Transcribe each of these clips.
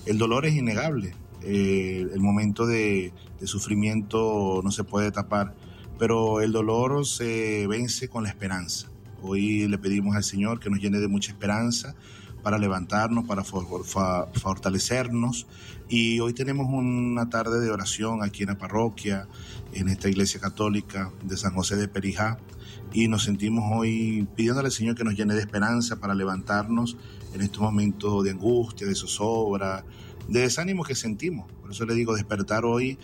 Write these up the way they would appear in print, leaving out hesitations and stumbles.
El dolor es innegable, el momento de sufrimiento no se puede tapar, pero el dolor se vence con la esperanza. Hoy le pedimos al Señor que nos llene de mucha esperanza para levantarnos, para fortalecernos. Y hoy tenemos una tarde de oración aquí en la parroquia, en esta iglesia católica de San José de Perijá, y nos sentimos hoy pidiéndole al Señor que nos llene de esperanza para levantarnos en estos momentos de angustia, de zozobra, de desánimo que sentimos. Por eso le digo, despertar hoy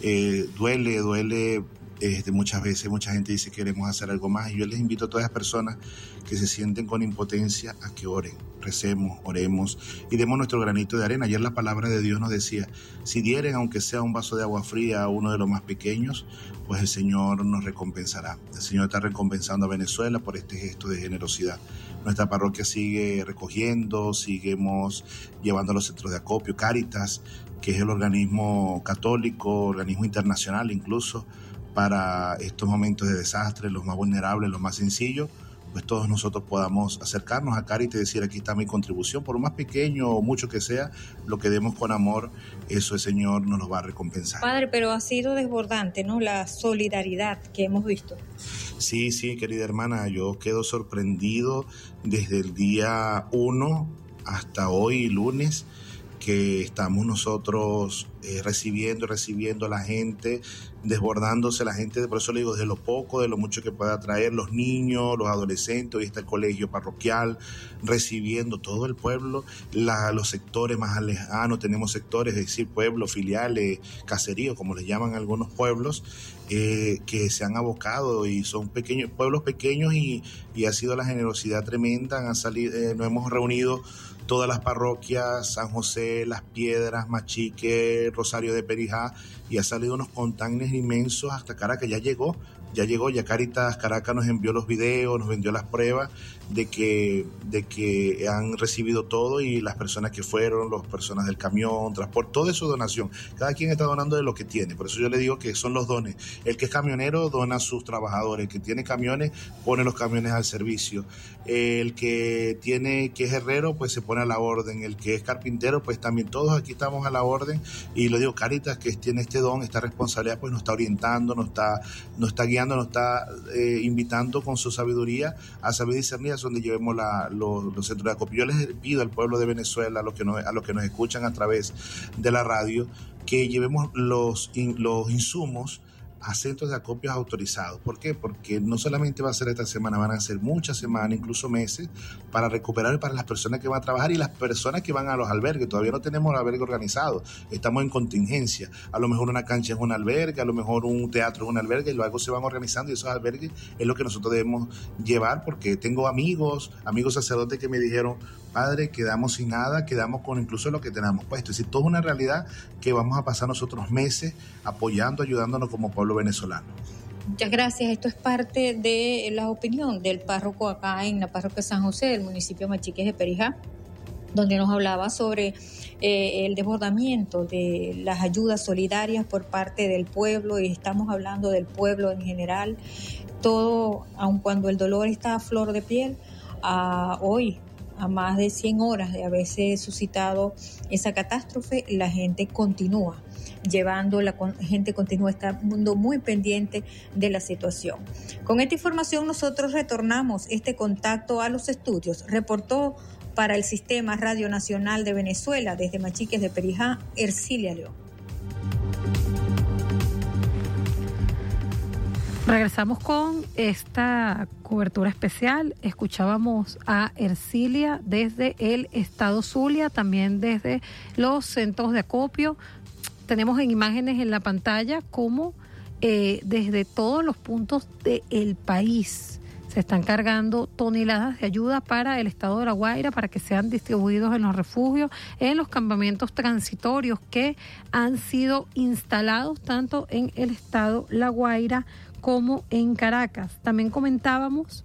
duele. Muchas veces mucha gente dice que queremos hacer algo más, y yo les invito a todas las personas que se sienten con impotencia a que oren, recemos, oremos y demos nuestro granito de arena. Ayer la palabra de Dios nos decía, si dieren aunque sea un vaso de agua fría a uno de los más pequeños, pues el Señor nos recompensará. El Señor está recompensando a Venezuela por este gesto de generosidad. Nuestra parroquia sigue recogiendo, seguimos llevando a los centros de acopio, Cáritas, que es el organismo católico, organismo internacional incluso, para estos momentos de desastre, los más vulnerables, los más sencillos, pues todos nosotros podamos acercarnos a Cáritas y decir, aquí está mi contribución, por lo más pequeño o mucho que sea, lo que demos con amor, eso el Señor nos lo va a recompensar. Padre, pero ha sido desbordante, ¿no?, la solidaridad que hemos visto. Sí, querida hermana, yo quedo sorprendido desde el día 1 hasta hoy, lunes, que estamos nosotros recibiendo a la gente, desbordándose la gente, por eso le digo, de lo poco, de lo mucho que pueda traer, los niños, los adolescentes, hoy está el colegio parroquial, recibiendo todo el pueblo, los sectores más lejanos, tenemos sectores, es decir, pueblos, filiales, caseríos, como les llaman algunos pueblos, que se han abocado y son pequeños, pueblos pequeños y ha sido la generosidad tremenda, nos hemos reunido todas las parroquias, San José, Las Piedras, Machique, Rosario de Perijá, y ha salido unos containers inmensos hasta Caracas. Ya llegó, ya Cáritas Caracas nos envió los videos, nos vendió las pruebas de que han recibido todo, y las personas que fueron, las personas del camión, transporte, toda eso donación. Cada quien está donando de lo que tiene, por eso yo le digo que son los dones. El que es camionero dona a sus trabajadores, el que tiene camiones pone los camiones al servicio, el que es herrero pues se pone a la orden, el que es carpintero pues también, todos aquí estamos a la orden, y lo digo, Cáritas, que tiene este don, esta responsabilidad, pues nos está orientando, nos está guiando, nos está invitando con su sabiduría a saber discernir a donde llevemos los centros de acopio. Yo les pido al pueblo de Venezuela, a los que nos escuchan a través de la radio, que llevemos los insumos a centros de acopios autorizados. ¿Por qué? Porque no solamente va a ser esta semana, van a ser muchas semanas, incluso meses, para recuperar para las personas que van a trabajar y las personas que van a los albergues. Todavía no tenemos el albergue organizado, estamos en contingencia. A lo mejor una cancha es un albergue, a lo mejor un teatro es un albergue, y luego se van organizando, y esos albergues es lo que nosotros debemos llevar, porque tengo amigos sacerdotes que me dijeron, padre, quedamos sin nada, quedamos con incluso lo que tenemos puesto. Es decir, todo es una realidad que vamos a pasar nosotros meses apoyando, ayudándonos como pueblo venezolano. Muchas gracias. Esto es parte de la opinión del párroco acá en la parroquia San José del municipio Machiques de Perijá, donde nos hablaba sobre el desbordamiento de las ayudas solidarias por parte del pueblo, y estamos hablando del pueblo en general. Todo, aun cuando el dolor está a flor de piel, hoy, a más de 100 horas de haberse suscitado esa catástrofe, la gente continúa estando muy pendiente de la situación. Con esta información nosotros retornamos este contacto a los estudios. Reportó para el Sistema Radio Nacional de Venezuela desde Machiques de Perijá, Ercilia León. Regresamos con esta cobertura especial. Escuchábamos a Ercilia desde el estado Zulia, también desde los centros de acopio. Tenemos en imágenes en la pantalla cómo desde todos los puntos del país se están cargando toneladas de ayuda para el estado de La Guaira, para que sean distribuidos en los refugios, en los campamentos transitorios que han sido instalados tanto en el estado La Guaira como en Caracas. También comentábamos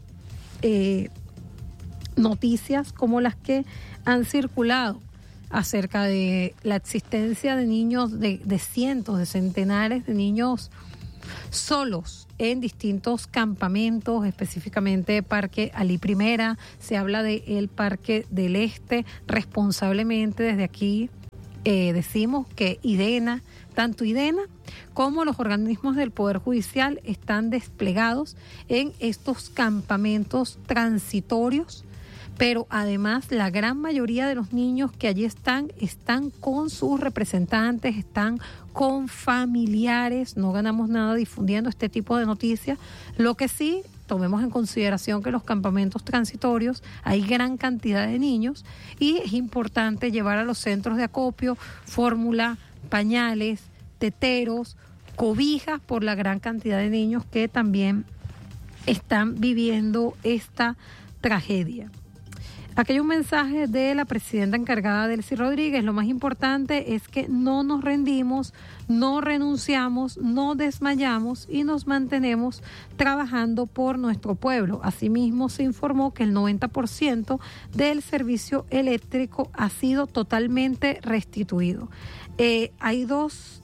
noticias como las que han circulado acerca de la existencia de niños, de cientos, de centenares de niños solos en distintos campamentos, específicamente Parque Alí Primera. Se habla del Parque del Este. Responsablemente desde aquí decimos que tanto IDENA como los organismos del Poder Judicial están desplegados en estos campamentos transitorios, pero además la gran mayoría de los niños que allí están con sus representantes, están con familiares. No ganamos nada difundiendo este tipo de noticias. Lo que sí, tomemos en consideración que en los campamentos transitorios hay gran cantidad de niños y es importante llevar a los centros de acopio fórmula, pañales, teteros, cobijas por la gran cantidad de niños que también están viviendo esta tragedia. Aquí hay un mensaje de la presidenta encargada, Delcy Rodríguez. Lo más importante es que no nos rendimos, no renunciamos, no desmayamos y nos mantenemos trabajando por nuestro pueblo. Asimismo, se informó que el 90% del servicio eléctrico ha sido totalmente restituido. Hay dos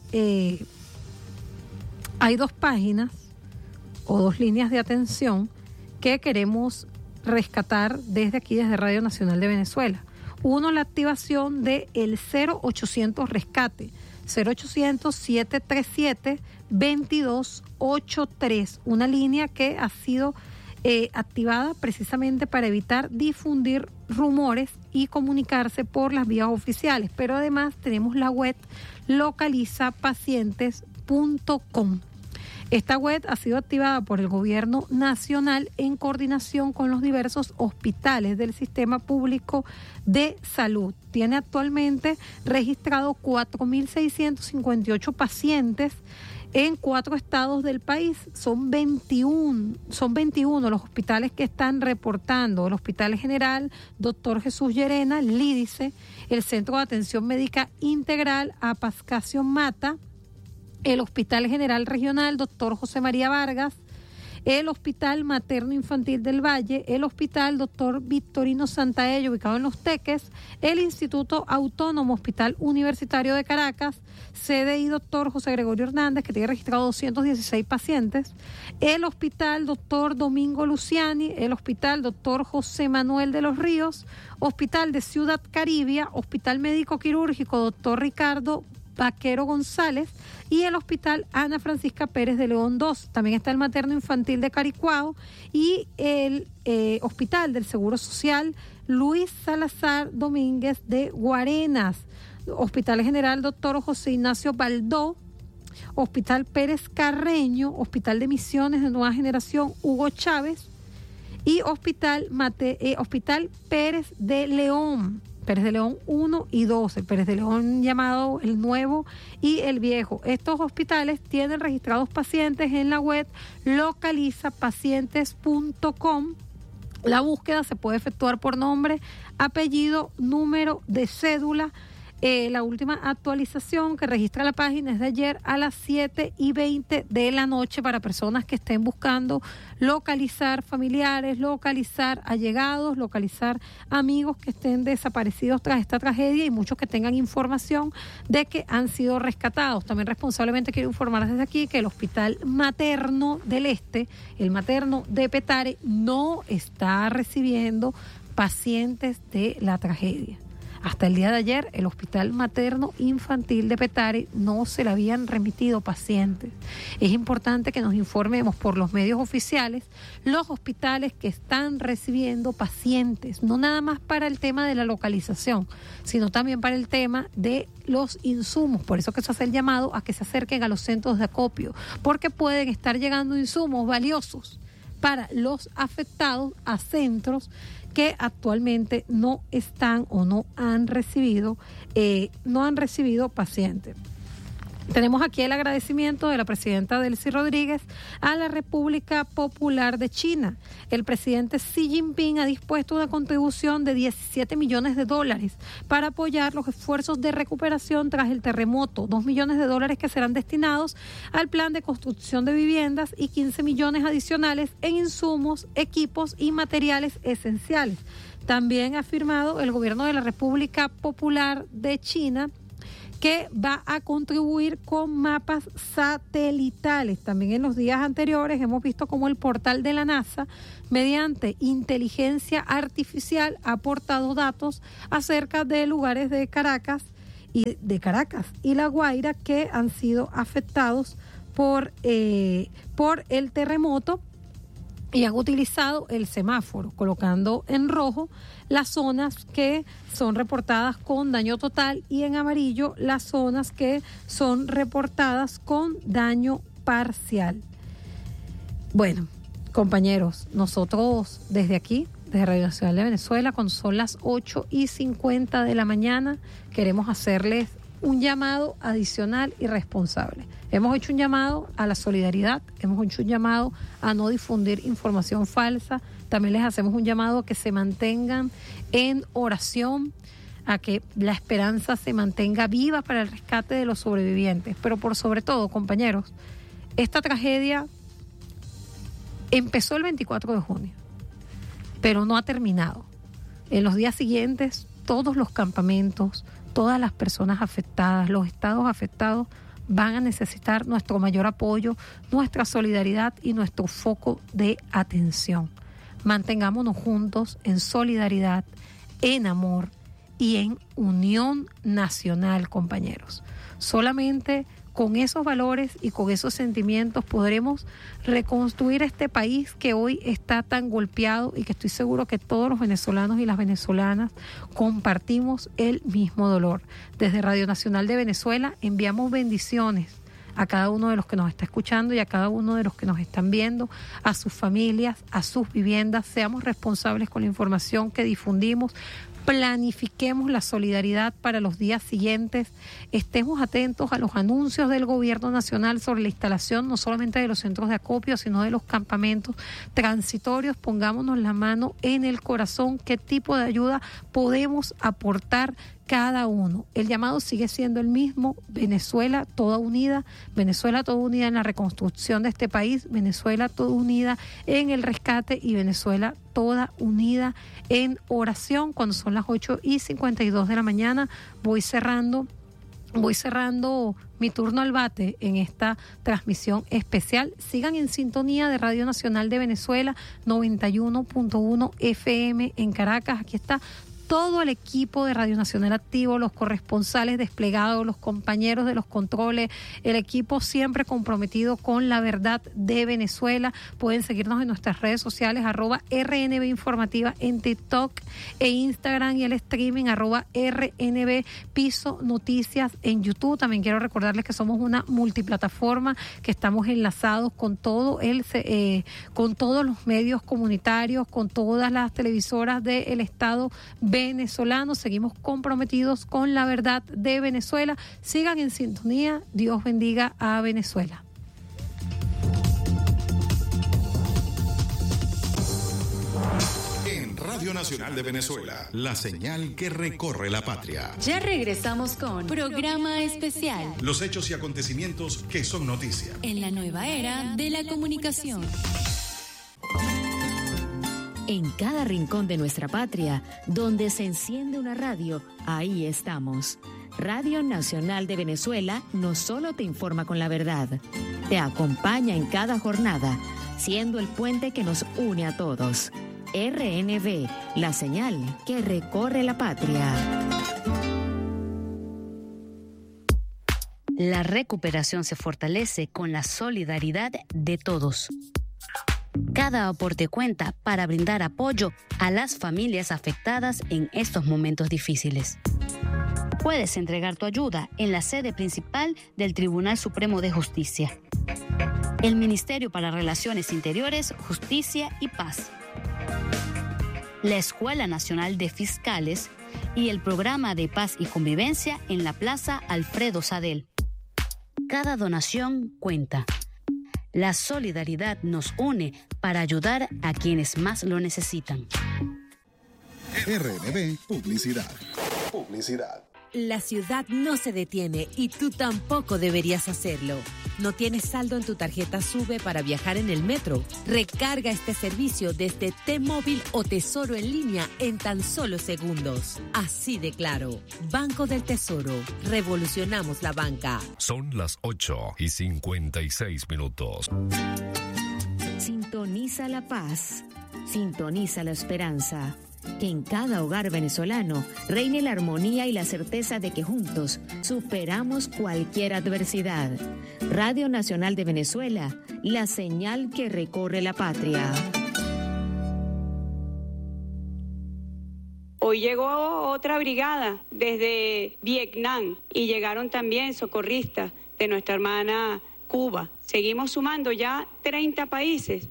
páginas o dos líneas de atención que queremos rescatar desde aquí, desde Radio Nacional de Venezuela. Uno, la activación de el 0800 rescate, 0800-737-2283, una línea que ha sido activada precisamente para evitar difundir rumores y comunicarse por las vías oficiales. Pero además tenemos la web localizapacientes.com. Esta web ha sido activada por el Gobierno Nacional en coordinación con los diversos hospitales del Sistema Público de Salud. Tiene actualmente registrado 4.658 pacientes en 4 estados del país. Son 21 los hospitales que están reportando. El Hospital General Dr. Jesús Llerena, Lídice, el Centro de Atención Médica Integral Apascacio Mata, el Hospital General Regional Dr. José María Vargas, el Hospital Materno Infantil del Valle, el Hospital Dr. Victorino Santaella, ubicado en Los Teques, el Instituto Autónomo Hospital Universitario de Caracas, CDI Dr. José Gregorio Hernández, que tiene registrado 216 pacientes, el Hospital Dr. Domingo Luciani, el Hospital Dr. José Manuel de los Ríos, Hospital de Ciudad Caribia, Hospital Médico Quirúrgico Dr. Ricardo Vaquero González y el Hospital Ana Francisca Pérez de León II. También está el Materno Infantil de Caricuao y el Hospital del Seguro Social Luis Salazar Domínguez de Guarenas, Hospital General Dr. José Ignacio Baldó, Hospital Pérez Carreño, Hospital de Misiones de Nueva Generación Hugo Chávez y Hospital Pérez de León 1 y 2, el Pérez de León llamado el Nuevo y el Viejo. Estos hospitales tienen registrados pacientes en la web localizapacientes.com. La búsqueda se puede efectuar por nombre, apellido, número de cédula. La última actualización que registra la página es de ayer a las 7:20 de la noche para personas que estén buscando localizar familiares, localizar allegados, localizar amigos que estén desaparecidos tras esta tragedia y muchos que tengan información de que han sido rescatados. También responsablemente quiero informar desde aquí que el Hospital Materno del Este, el materno de Petare, no está recibiendo pacientes de la tragedia. Hasta el día de ayer, el Hospital Materno Infantil de Petare no se le habían remitido pacientes. Es importante que nos informemos por los medios oficiales los hospitales que están recibiendo pacientes, no nada más para el tema de la localización, sino también para el tema de los insumos. Por eso que se hace el llamado a que se acerquen a los centros de acopio, porque pueden estar llegando insumos valiosos para los afectados a centros que actualmente no están o no han recibido pacientes. Tenemos aquí el agradecimiento de la presidenta Delcy Rodríguez a la República Popular de China. El presidente Xi Jinping ha dispuesto una contribución de $17 millones para apoyar los esfuerzos de recuperación tras el terremoto, $2 millones que serán destinados al plan de construcción de viviendas y 15 millones adicionales en insumos, equipos y materiales esenciales. También ha afirmado el gobierno de la República Popular de China que va a contribuir con mapas satelitales. También en los días anteriores hemos visto cómo el portal de la NASA, mediante inteligencia artificial, ha aportado datos acerca de lugares de Caracas y de Caracas y La Guaira, que han sido afectados por el terremoto, y han utilizado el semáforo, colocando en rojo las zonas que son reportadas con daño total y en amarillo las zonas que son reportadas con daño parcial. Bueno, compañeros, nosotros desde aquí, desde Radio Nacional de Venezuela, cuando son las 8:50 de la mañana, queremos hacerles un llamado adicional y responsable. Hemos hecho un llamado a la solidaridad, hemos hecho un llamado a no difundir información falsa, también les hacemos un llamado a que se mantengan en oración, a que la esperanza se mantenga viva para el rescate de los sobrevivientes. Pero por sobre todo, compañeros, esta tragedia empezó el 24 de junio, pero no ha terminado. En los días siguientes, todos los campamentos, todas las personas afectadas, los estados afectados, van a necesitar nuestro mayor apoyo, nuestra solidaridad y nuestro foco de atención. Mantengámonos juntos en solidaridad, en amor y en unión nacional, compañeros. Solamente con esos valores y con esos sentimientos podremos reconstruir este país que hoy está tan golpeado y que estoy seguro que todos los venezolanos y las venezolanas compartimos el mismo dolor. Desde Radio Nacional de Venezuela enviamos bendiciones a cada uno de los que nos está escuchando y a cada uno de los que nos están viendo, a sus familias, a sus viviendas. Seamos responsables con la información que difundimos. Planifiquemos la solidaridad para los días siguientes, estemos atentos a los anuncios del gobierno nacional sobre la instalación no solamente de los centros de acopio, sino de los campamentos transitorios. Pongámonos la mano en el corazón, qué tipo de ayuda podemos aportar cada uno. El llamado sigue siendo el mismo: Venezuela toda unida en la reconstrucción de este país, Venezuela toda unida en el rescate y Venezuela toda unida en oración. Cuando son las 8:52 de la mañana, voy cerrando mi turno al bate en esta transmisión especial. Sigan en sintonía de Radio Nacional de Venezuela, 91.1 FM en Caracas. Aquí está todo el equipo de Radio Nacional activo, los corresponsales desplegados, los compañeros de los controles, el equipo siempre comprometido con la verdad de Venezuela. Pueden seguirnos en nuestras redes sociales, @RNB Informativa en TikTok e Instagram, y el streaming @RNB Piso Noticias en YouTube. También quiero recordarles que somos una multiplataforma, que estamos enlazados con todos los medios comunitarios, con todas las televisoras del Estado venezolano. Seguimos comprometidos con la verdad de Venezuela. Sigan en sintonía. Dios bendiga a Venezuela. En Radio Nacional de Venezuela, la señal que recorre la patria. Ya regresamos con Programa Especial. Los hechos y acontecimientos que son noticia. En la nueva era de la comunicación. En cada rincón de nuestra patria, donde se enciende una radio, ahí estamos. Radio Nacional de Venezuela no solo te informa con la verdad, te acompaña en cada jornada, siendo el puente que nos une a todos. RNB, la señal que recorre la patria. La recuperación se fortalece con la solidaridad de todos. Cada aporte cuenta para brindar apoyo a las familias afectadas en estos momentos difíciles. Puedes entregar tu ayuda en la sede principal del Tribunal Supremo de Justicia, el Ministerio para Relaciones Interiores, Justicia y Paz, la Escuela Nacional de Fiscales y el Programa de Paz y Convivencia en la Plaza Alfredo Sadel. Cada donación cuenta. La solidaridad nos une para ayudar a quienes más lo necesitan. RNB Publicidad. La ciudad no se detiene y tú tampoco deberías hacerlo. ¿No tienes saldo en tu tarjeta SUBE para viajar en el metro? Recarga este servicio desde T-Móvil o Tesoro en línea en tan solo segundos. Así de claro. Banco del Tesoro. Revolucionamos la banca. Son las 8:56. Sintoniza la paz. Sintoniza la esperanza. Que en cada hogar venezolano reine la armonía y la certeza de que juntos superamos cualquier adversidad. Radio Nacional de Venezuela, la señal que recorre la patria. Hoy llegó otra brigada desde Vietnam y llegaron también socorristas de nuestra hermana Cuba. Seguimos sumando ya 30 países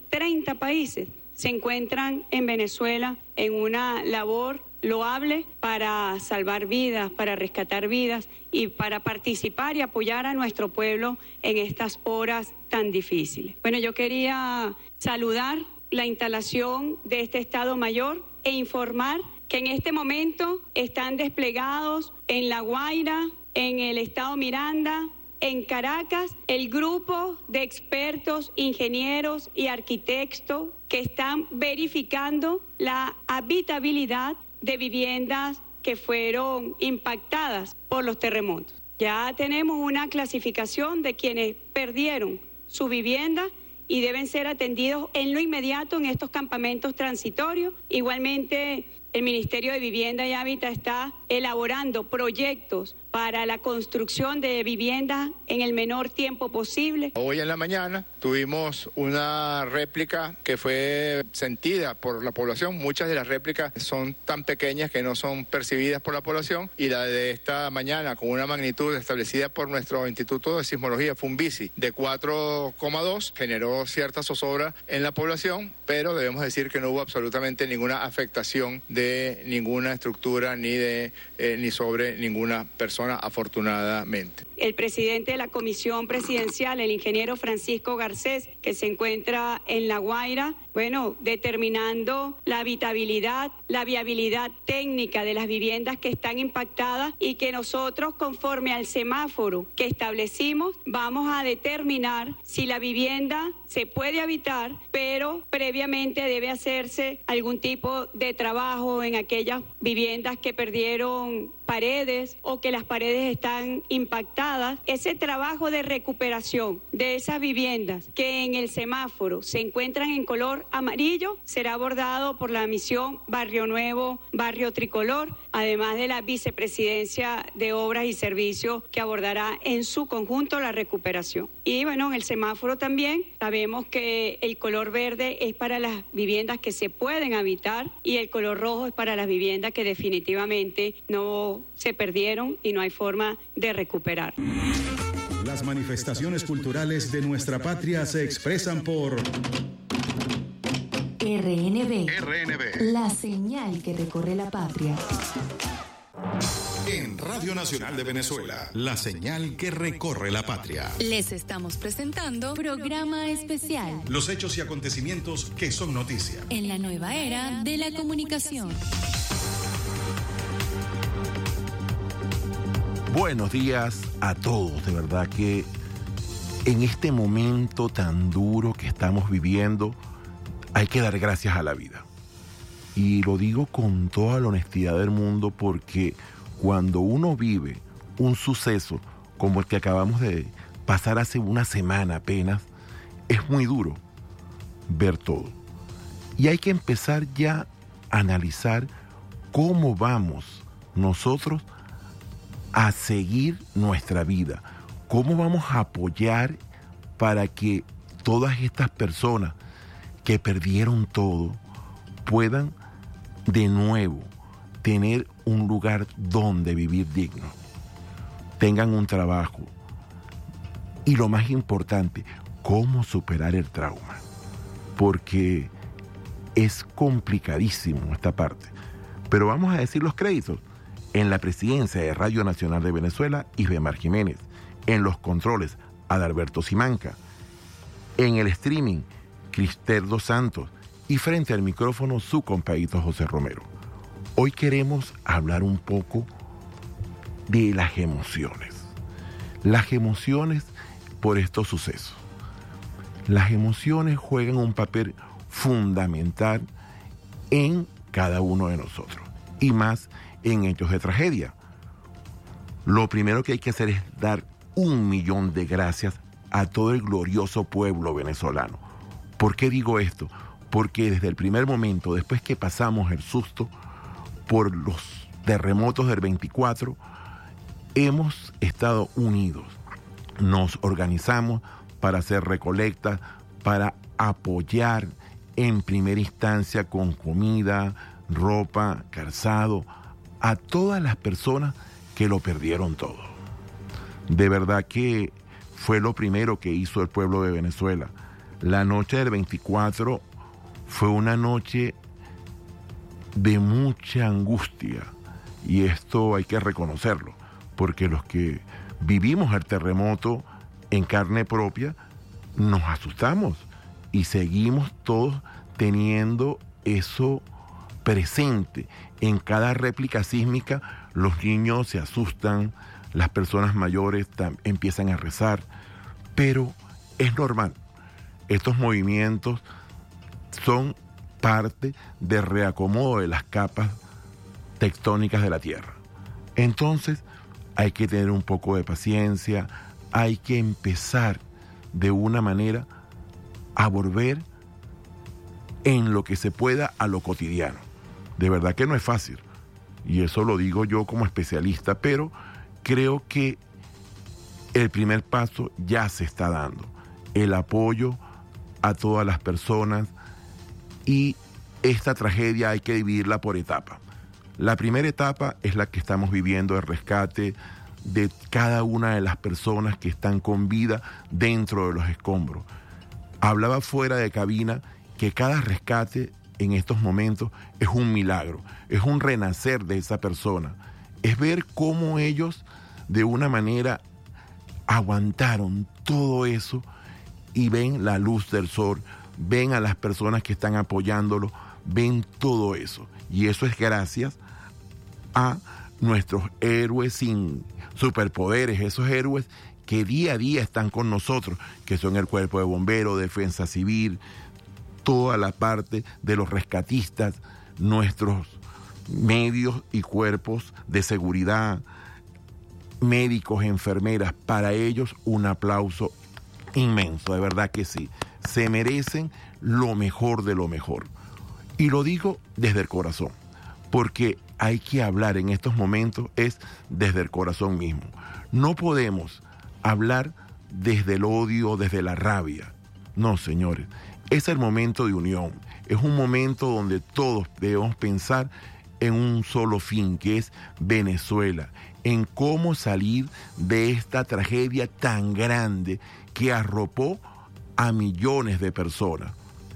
se encuentran en Venezuela en una labor loable para salvar vidas, para rescatar vidas y para participar y apoyar a nuestro pueblo en estas horas tan difíciles. Bueno, yo quería saludar la instalación de este Estado Mayor e informar que en este momento están desplegados en La Guaira, en el Estado Miranda, en Caracas, el grupo de expertos, ingenieros y arquitectos que están verificando la habitabilidad de viviendas que fueron impactadas por los terremotos. Ya tenemos una clasificación de quienes perdieron su vivienda y deben ser atendidos en lo inmediato en estos campamentos transitorios. Igualmente, el Ministerio de Vivienda y Hábitat está elaborando proyectos para la construcción de viviendas en el menor tiempo posible. Hoy en la mañana tuvimos una réplica que fue sentida por la población. Muchas de las réplicas son tan pequeñas que no son percibidas por la población, y la de esta mañana, con una magnitud establecida por nuestro Instituto de Sismología, Funvisi, de 4,2, generó cierta zozobra en la población, pero debemos decir que no hubo absolutamente ninguna afectación de ninguna estructura ni sobre ninguna persona, afortunadamente. El presidente de la Comisión Presidencial, el ingeniero Francisco Garcés, que se encuentra en La Guaira, determinando la habitabilidad, la viabilidad técnica de las viviendas que están impactadas, y que nosotros, conforme al semáforo que establecimos, vamos a determinar si la vivienda se puede habitar, pero previamente debe hacerse algún tipo de trabajo en aquellas viviendas que perdieron paredes o que las paredes están impactadas. Ese trabajo de recuperación de esas viviendas que en el semáforo se encuentran en color amarillo será abordado por la misión Barrio Nuevo, Barrio Tricolor, además de la Vicepresidencia de Obras y Servicios, que abordará en su conjunto la recuperación. Y en el semáforo también sabemos que el color verde es para las viviendas que se pueden habitar y el color rojo es para las viviendas que definitivamente no se perdieron y no hay forma de recuperar. Las manifestaciones culturales de nuestra patria se expresan por RNB, la señal que recorre la patria. En Radio Nacional de Venezuela, la señal que recorre la patria. Les estamos presentando programa especial. Los hechos y acontecimientos que son noticia. En la nueva era de la comunicación. Buenos días a todos, de verdad que en este momento tan duro que estamos viviendo hay que dar gracias a la vida. Y lo digo con toda la honestidad del mundo, porque cuando uno vive un suceso como el que acabamos de pasar hace una semana apenas, es muy duro ver todo. Y hay que empezar ya a analizar cómo vamos nosotros a seguir nuestra vida, cómo vamos a apoyar para que todas estas personas que perdieron todo puedan de nuevo tener un lugar donde vivir digno, tengan un trabajo y, lo más importante, cómo superar el trauma, porque es complicadísimo esta parte. Pero vamos a decir los créditos. En la presidencia de Radio Nacional de Venezuela, Isbemar Jiménez. En los controles, Adalberto Simanca. En el streaming, Crister Dos Santos. Y frente al micrófono, su compañero José Romero. Hoy queremos hablar un poco de las emociones. Las emociones por estos sucesos. Las emociones juegan un papel fundamental en cada uno de nosotros. Y más en hechos de tragedia. Lo primero que hay que hacer es dar 1.000.000 de gracias a todo el glorioso pueblo venezolano. ¿Por qué digo esto? Porque desde el primer momento, después que pasamos el susto, por los terremotos del 24, hemos estado unidos. Nos organizamos para hacer recolectas, para apoyar en primera instancia con comida, ropa, calzado, a todas las personas que lo perdieron todo. De verdad que fue lo primero que hizo el pueblo de Venezuela. La noche del 24 fue una noche de mucha angustia, y esto hay que reconocerlo, porque los que vivimos el terremoto en carne propia nos asustamos y seguimos todos teniendo eso presente. En cada réplica sísmica los niños se asustan, las personas mayores empiezan a rezar, pero es normal. Estos movimientos son parte de reacomodo de las capas tectónicas de la Tierra. Entonces hay que tener un poco de paciencia, hay que empezar de una manera a volver en lo que se pueda a lo cotidiano. De verdad que no es fácil, y eso lo digo yo como especialista, pero creo que el primer paso ya se está dando. El apoyo a todas las personas, y esta tragedia hay que dividirla por etapas. La primera etapa es la que estamos viviendo, el rescate de cada una de las personas que están con vida dentro de los escombros. Hablaba fuera de cabina que cada rescate en estos momentos es un milagro, es un renacer de esa persona, es ver cómo ellos de una manera aguantaron todo eso y ven la luz del sol, ven a las personas que están apoyándolo, ven todo eso. Y eso es gracias a nuestros héroes sin superpoderes, esos héroes que día a día están con nosotros, que son el Cuerpo de Bomberos, Defensa Civil, toda la parte de los rescatistas, nuestros medios y cuerpos de seguridad, médicos, enfermeras. Para ellos un aplauso inmenso, de verdad que sí. Se merecen lo mejor de lo mejor. Y lo digo desde el corazón, porque hay que hablar en estos momentos es desde el corazón mismo. No podemos hablar desde el odio, desde la rabia. No, señores, es el momento de unión. Es un momento donde todos debemos pensar en un solo fin, que es Venezuela, en cómo salir de esta tragedia tan grande que arropó a millones de personas.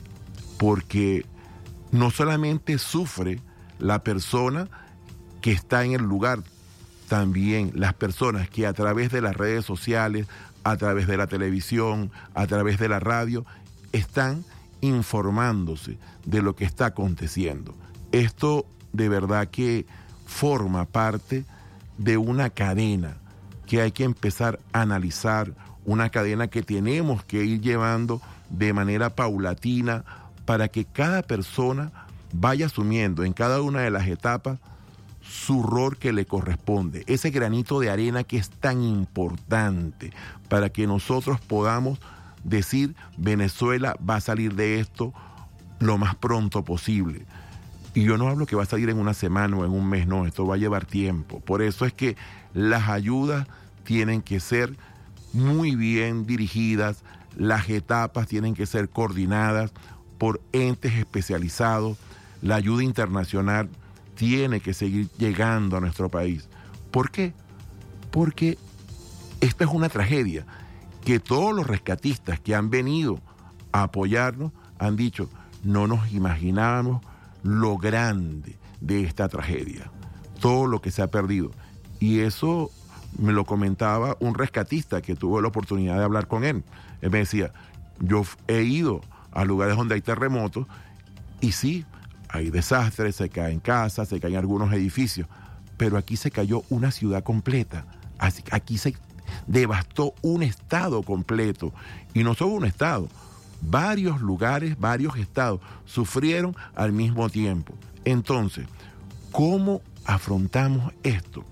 Porque no solamente sufre la persona que está en el lugar, también las personas que a través de las redes sociales, a través de la televisión, a través de la radio, están informándose de lo que está aconteciendo. Esto de verdad que forma parte de una cadena que hay que empezar a analizar, una cadena que tenemos que ir llevando de manera paulatina para que cada persona vaya asumiendo en cada una de las etapas su rol que le corresponde, ese granito de arena que es tan importante para que nosotros podamos decir Venezuela va a salir de esto lo más pronto posible. Y yo no hablo que va a salir en una semana o en un mes, no, esto va a llevar tiempo. Por eso es que las ayudas tienen que ser muy bien dirigidas, las etapas tienen que ser coordinadas por entes especializados, la ayuda internacional tiene que seguir llegando a nuestro país. ¿Por qué? Porque esta es una tragedia que todos los rescatistas que han venido a apoyarnos han dicho, no nos imaginábamos lo grande de esta tragedia, todo lo que se ha perdido. Y eso me lo comentaba un rescatista que tuvo la oportunidad de hablar con él. Él me decía, yo he ido a lugares donde hay terremotos y sí, hay desastres, se caen casas, se caen algunos edificios, pero aquí se cayó una ciudad completa, aquí se devastó un estado completo, y no solo un estado, varios lugares, varios estados sufrieron al mismo tiempo. Entonces, ¿cómo afrontamos esto?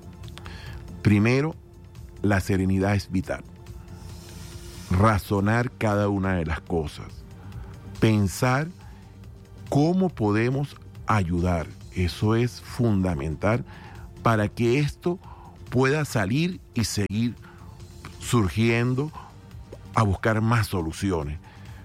Primero, la serenidad es vital. Razonar cada una de las cosas. Pensar cómo podemos ayudar. Eso es fundamental para que esto pueda salir y seguir surgiendo a buscar más soluciones.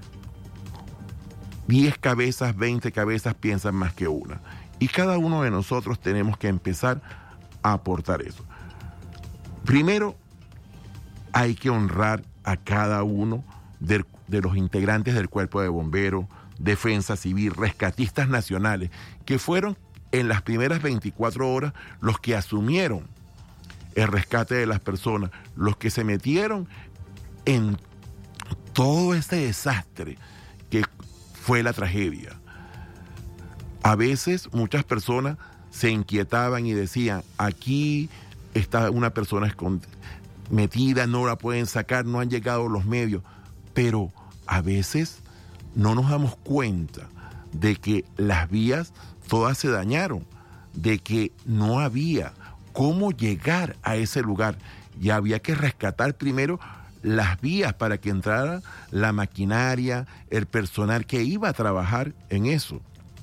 10 cabezas, 20 cabezas piensan más que una. Y cada uno de nosotros tenemos que empezar a aportar eso. Primero, hay que honrar a cada uno de los integrantes del Cuerpo de Bomberos, Defensa Civil, rescatistas nacionales, que fueron en las primeras 24 horas los que asumieron el rescate de las personas, los que se metieron en todo este desastre que fue la tragedia. A veces muchas personas se inquietaban y decían, aquí está una persona metida, no la pueden sacar, no han llegado los medios, pero a veces no nos damos cuenta de que las vías todas se dañaron, de que no había cómo llegar a ese lugar y había que rescatar primero las vías para que entrara la maquinaria, el personal que iba a trabajar en eso.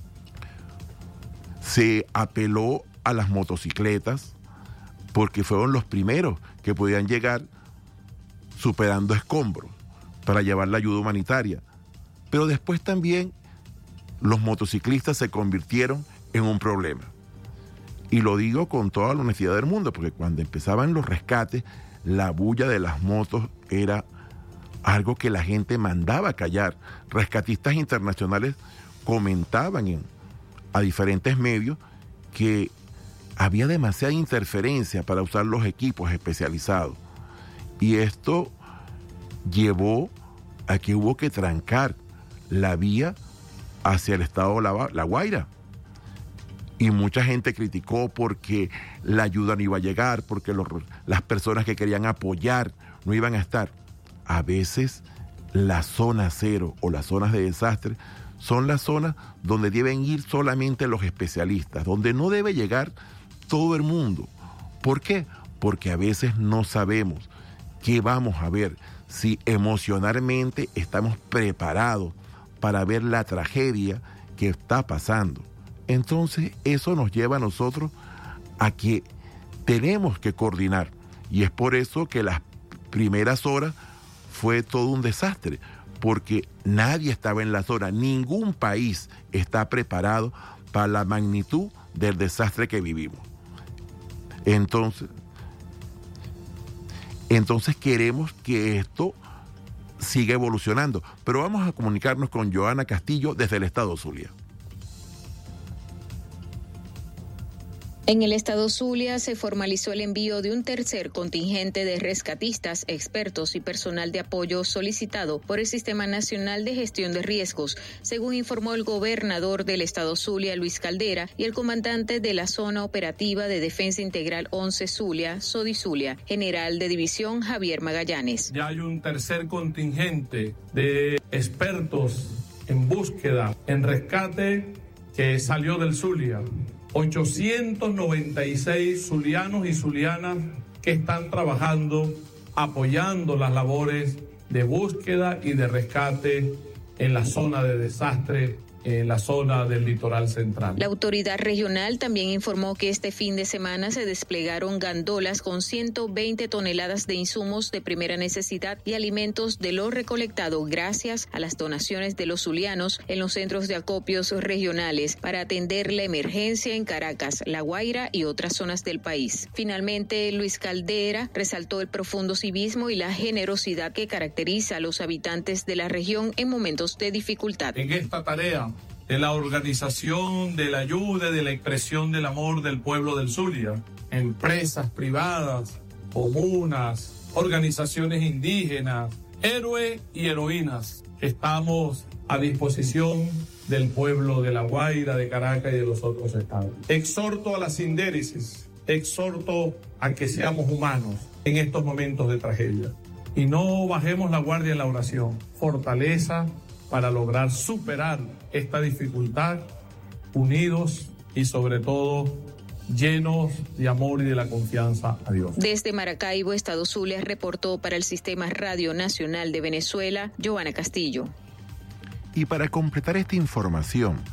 Se apeló a las motocicletas porque fueron los primeros que podían llegar superando escombros para llevar la ayuda humanitaria. Pero después también los motociclistas se convirtieron en un problema. Y lo digo con toda la honestidad del mundo, porque cuando empezaban los rescates, la bulla de las motos era algo que la gente mandaba a callar. Rescatistas internacionales comentaban a diferentes medios que había demasiada interferencia para usar los equipos especializados. Y esto llevó a que hubo que trancar la vía hacia el estado de La Guaira. Y mucha gente criticó porque la ayuda no iba a llegar, porque las personas que querían apoyar no iban a estar. A veces la zona cero o las zonas de desastre son las zonas donde deben ir solamente los especialistas, donde no debe llegar todo el mundo. ¿Por qué? Porque a veces no sabemos qué vamos a ver, si emocionalmente estamos preparados para ver la tragedia que está pasando. Entonces eso nos lleva a nosotros a que tenemos que coordinar, y es por eso que las primeras horas fue todo un desastre, porque nadie estaba en la zona, ningún país está preparado para la magnitud del desastre que vivimos. Entonces queremos que esto siga evolucionando, pero vamos a comunicarnos con Joana Castillo desde el estado Zulia. En el estado Zulia se formalizó el envío de un tercer contingente de rescatistas, expertos y personal de apoyo solicitado por el Sistema Nacional de Gestión de Riesgos, según informó el gobernador del estado Zulia, Luis Caldera, y el comandante de la Zona Operativa de Defensa Integral 11 Zulia, SODI Zulia, general de división Javier Magallanes. Ya hay un tercer contingente de expertos en búsqueda, en rescate, que salió del Zulia. 896 zulianos y zulianas que están trabajando, apoyando las labores de búsqueda y de rescate en la zona de desastre, en la zona del litoral central. La autoridad regional también informó que este fin de semana se desplegaron gandolas con 120 toneladas de insumos de primera necesidad y alimentos de lo recolectado gracias a las donaciones de los zulianos en los centros de acopios regionales para atender la emergencia en Caracas, La Guaira y otras zonas del país. Finalmente, Luis Caldera resaltó el profundo civismo y la generosidad que caracteriza a los habitantes de la región en momentos de dificultad. En esta tarea de la organización, de la ayuda, de la expresión del amor del pueblo del Zulia, empresas privadas, comunas, organizaciones indígenas, héroes y heroínas, estamos a disposición del pueblo de La Guaira, de Caracas y de los otros estados. Exhorto a la sindéresis, exhorto a que seamos humanos en estos momentos de tragedia y no bajemos la guardia en la oración. Fortaleza para lograr superar esta dificultad, unidos y sobre todo llenos de amor y de la confianza a Dios. Desde Maracaibo, estado Zulia, reportó para el Sistema Radio Nacional de Venezuela, Joana Castillo. Y para completar esta información,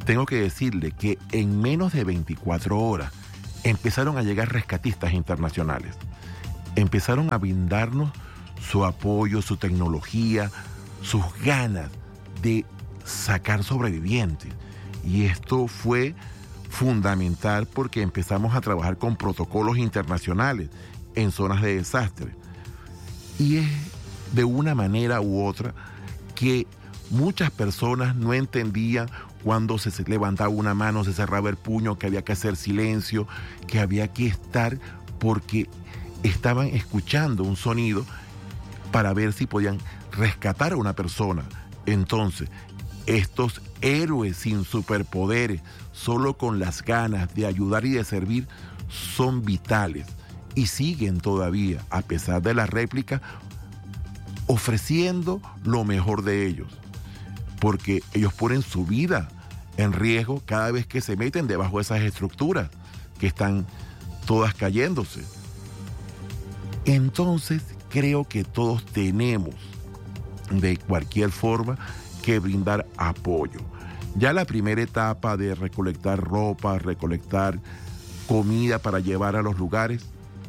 tengo que decirle que en menos de 24 horas empezaron a llegar rescatistas internacionales. Empezaron a brindarnos su apoyo, su tecnología, sus ganas de sacar sobrevivientes. Y esto fue fundamental porque empezamos a trabajar con protocolos internacionales en zonas de desastre. Y es de una manera u otra que muchas personas no entendían cuando se levantaba una mano, se cerraba el puño, que había que hacer silencio, que había que estar porque estaban escuchando un sonido para ver si podían rescatar a una persona. Entonces, estos héroes sin superpoderes, solo con las ganas de ayudar y de servir, son vitales y siguen todavía, a pesar de la réplica, ofreciendo lo mejor de ellos, porque ellos ponen su vida en riesgo cada vez que se meten debajo de esas estructuras que están todas cayéndose. Entonces, creo que todos tenemos, de cualquier forma, que brindar apoyo. Ya la primera etapa de recolectar ropa, recolectar comida para llevar a los lugares,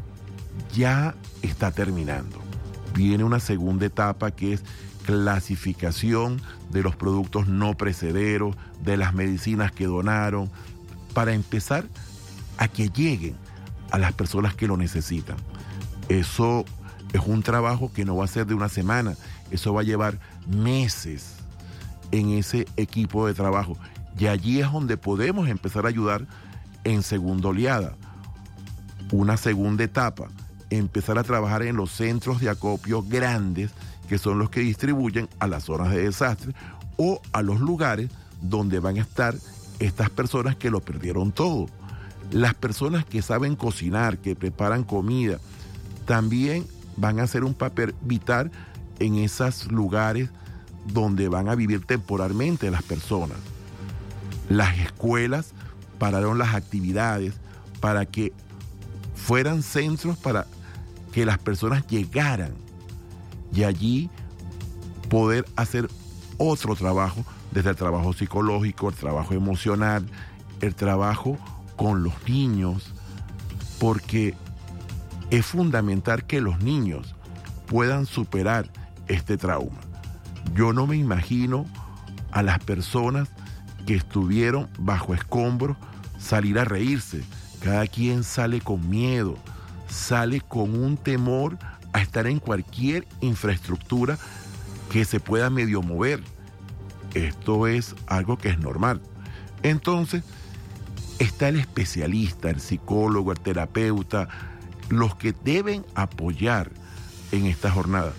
ya está terminando. Viene una segunda etapa que es clasificación de los productos no perecederos, de las medicinas que donaron, para empezar a que lleguen a las personas que lo necesitan. Eso es un trabajo que no va a ser de una semana, eso va a llevar meses en ese equipo de trabajo. Y allí es donde podemos empezar a ayudar en segunda oleada. Una segunda etapa, empezar a trabajar en los centros de acopio grandes, que son los que distribuyen a las zonas de desastre o a los lugares donde van a estar estas personas que lo perdieron todo. Las personas que saben cocinar, que preparan comida, también van a hacer un papel vital en esos lugares donde van a vivir temporalmente las personas. Las escuelas pararon las actividades para que fueran centros para que las personas llegaran y allí poder hacer otro trabajo, desde el trabajo psicológico, el trabajo emocional, el trabajo con los niños, porque es fundamental que los niños puedan superar este trauma. Yo no me imagino a las personas que estuvieron bajo escombros salir a reírse. Cada quien sale con miedo, sale con un temor a estar en cualquier infraestructura que se pueda medio mover. Esto es algo que es normal. Entonces, está el especialista, el psicólogo, el terapeuta, los que deben apoyar en esta jornada.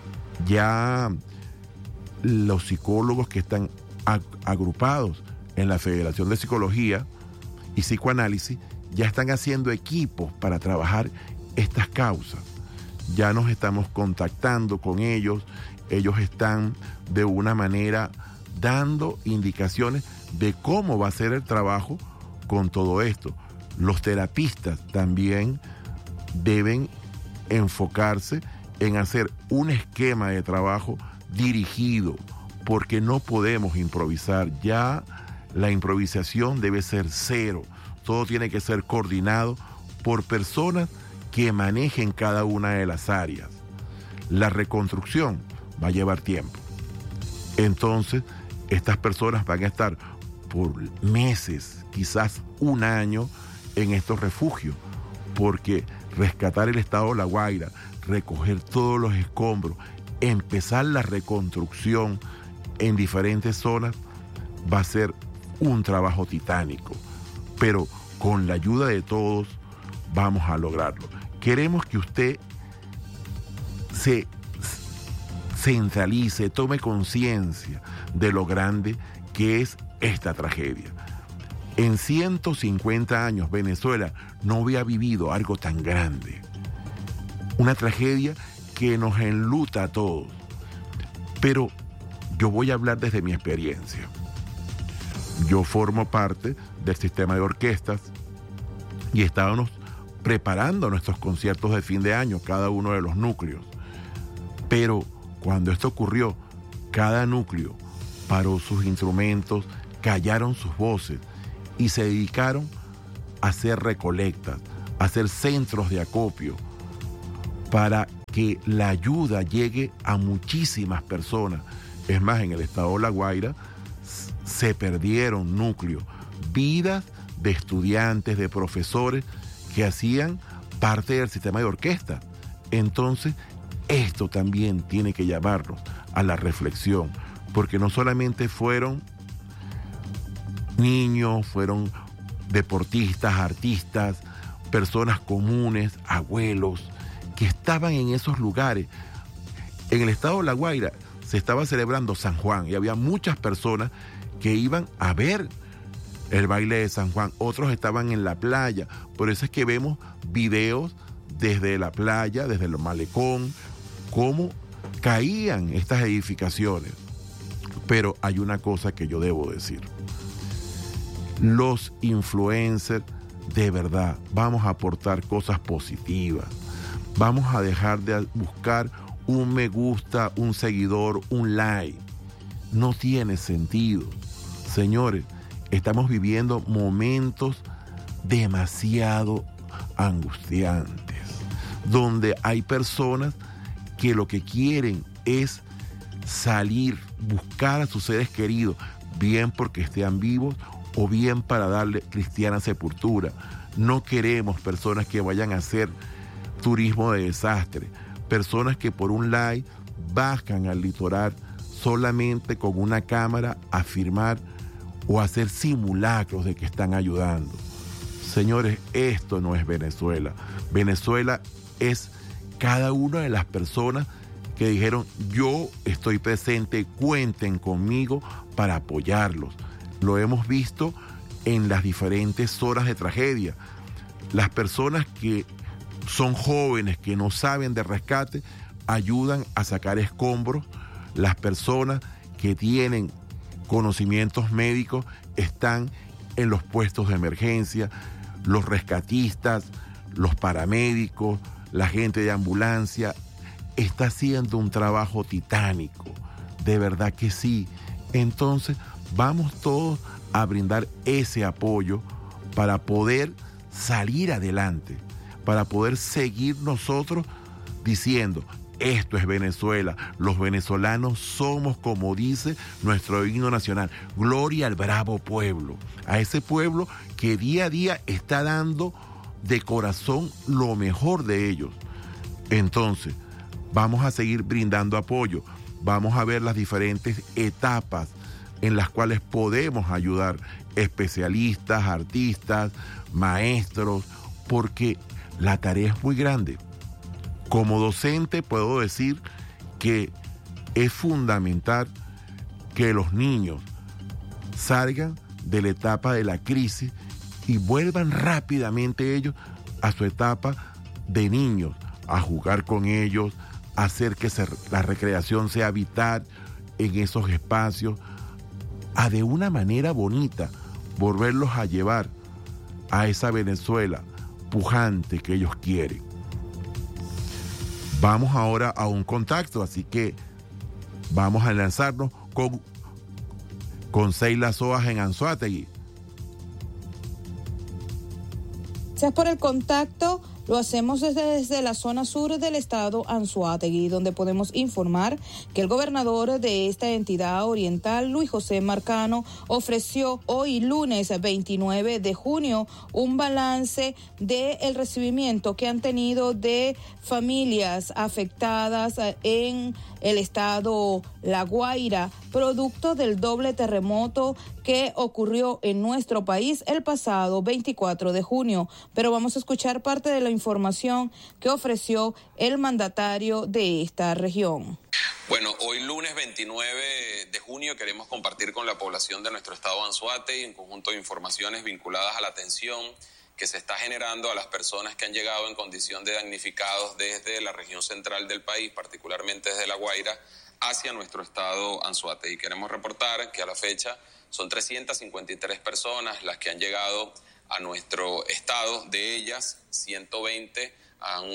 Ya los psicólogos que están agrupados en la Federación de Psicología y Psicoanálisis ya están haciendo equipos para trabajar estas causas. Ya nos estamos contactando con ellos, ellos están de una manera dando indicaciones de cómo va a ser el trabajo con todo esto. Los terapistas también deben enfocarse en hacer un esquema de trabajo dirigido, porque no podemos improvisar. Ya la improvisación debe ser cero. Todo tiene que ser coordinado por personas que manejen cada una de las áreas. La reconstrucción va a llevar tiempo. Entonces, estas personas van a estar por meses, quizás un año, en estos refugios, porque rescatar el estado de La Guaira, recoger todos los escombros, empezar la reconstrucción en diferentes zonas, va a ser un trabajo titánico. Pero con la ayuda de todos vamos a lograrlo. Queremos que usted se centralice, tome conciencia de lo grande que es esta tragedia. En 150 años Venezuela no había vivido algo tan grande. Una tragedia que nos enluta a todos. Pero yo voy a hablar desde mi experiencia. Yo formo parte del sistema de orquestas y estábamos preparando nuestros conciertos de fin de año, cada uno de los núcleos. Pero cuando esto ocurrió, cada núcleo paró sus instrumentos, callaron sus voces y se dedicaron a hacer recolectas, a hacer centros de acopio para que la ayuda llegue a muchísimas personas. Es más, en el estado de La Guaira se perdieron núcleos, vidas de estudiantes, de profesores que hacían parte del sistema de orquesta. Entonces, esto también tiene que llevarnos a la reflexión, porque no solamente fueron niños, fueron deportistas, artistas, personas comunes, abuelos, que estaban en esos lugares. En el estado de La Guaira se estaba celebrando San Juan y había muchas personas que iban a ver el baile de San Juan. Otros estaban en la playa. Por eso es que vemos videos desde la playa, desde el malecón, cómo caían estas edificaciones. Pero hay una cosa que yo debo decir. Los influencers, de verdad, vamos a aportar cosas positivas. Vamos a dejar de buscar un me gusta, un seguidor, un like. No tiene sentido. Señores, estamos viviendo momentos demasiado angustiantes, donde hay personas que lo que quieren es salir, buscar a sus seres queridos, bien porque estén vivos o bien para darle cristiana sepultura. No queremos personas que vayan a hacer turismo de desastre, personas que por un like bajan al litoral solamente con una cámara a filmar o a hacer simulacros de que están ayudando. Señores, esto no es Venezuela. Venezuela es cada una de las personas que dijeron: yo estoy presente, cuenten conmigo para apoyarlos. Lo hemos visto en las diferentes horas de tragedia. Las personas que son jóvenes, que no saben de rescate, ayudan a sacar escombros. Las personas que tienen conocimientos médicos están en los puestos de emergencia. Los rescatistas, los paramédicos, la gente de ambulancia, está haciendo un trabajo titánico. De verdad que sí. Entonces, vamos todos a brindar ese apoyo para poder salir adelante, para poder seguir nosotros diciendo: esto es Venezuela, los venezolanos somos, como dice nuestro himno nacional, gloria al bravo pueblo, a ese pueblo que día a día está dando de corazón lo mejor de ellos. Entonces, vamos a seguir brindando apoyo, vamos a ver las diferentes etapas en las cuales podemos ayudar, especialistas, artistas, maestros, porque la tarea es muy grande. Como docente puedo decir que es fundamental que los niños salgan de la etapa de la crisis y vuelvan rápidamente ellos a su etapa de niños, a jugar con ellos, a hacer que la recreación sea vital en esos espacios, a de una manera bonita volverlos a llevar a esa Venezuela pujante que ellos quieren. Vamos ahora a un contacto, así que vamos a lanzarnos con Seila Soas en Anzoátegui. Gracias por el contacto. Lo hacemos desde la zona sur del estado Anzoátegui, donde podemos informar que el gobernador de esta entidad oriental, Luis José Marcano, ofreció hoy lunes 29 de junio un balance del recibimiento que han tenido de familias afectadas en el estado La Guaira, producto del doble terremoto que ocurrió en nuestro país el pasado 24 de junio. Pero vamos a escuchar parte de la información que ofreció el mandatario de esta región. Bueno, hoy lunes 29 de junio queremos compartir con la población de nuestro estado Anzoátegui un conjunto de informaciones vinculadas a la atención que se está generando a las personas que han llegado en condición de damnificados desde la región central del país, particularmente desde La Guaira, hacia nuestro estado Anzoátegui. Queremos reportar que a la fecha son 353 personas las que han llegado a nuestro estado. De ellas, 120 han